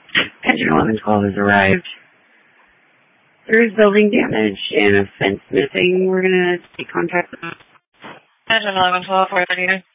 Engine 1112 has arrived. There is building damage and a fence missing. We're going to take contact with Engine 1112, 439.